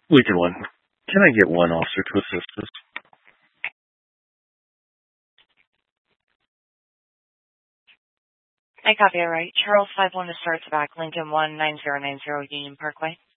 Lincoln 1. Can I get one officer to assist us? I copy it right. Charles 5-1 to start to back, Lincoln 19090 Union Parkway.